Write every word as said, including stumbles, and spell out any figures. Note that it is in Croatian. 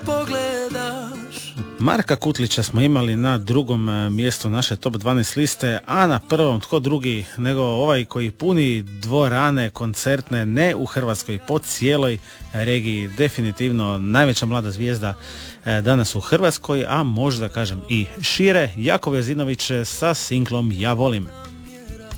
pogledaš. Marka Kutlića smo imali na drugom mjestu naše top dvanaest liste, a na prvom tko drugi nego ovaj koji puni dvorane koncertne ne u Hrvatskoj, po cijeloj regiji. Definitivno najveća mlada zvijezda danas u Hrvatskoj, a možda kažem i šire. Jakov Jezinović sa singlom Ja volim.